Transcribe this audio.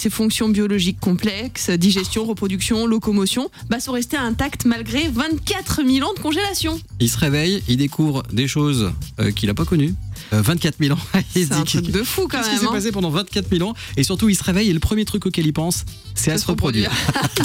ses fonctions biologiques complexes, digestion, reproduction, locomotion, sont restés intacts malgré 24 000 ans de congélation. Il se réveille, il découvre des choses qu'il n'a pas connues. 24 000 ans. C'est un truc de fou quand même. Qu'est-ce qui s'est passé pendant 24 000 ans? Et surtout, il se réveille et le premier truc auquel il pense, c'est à se reproduire.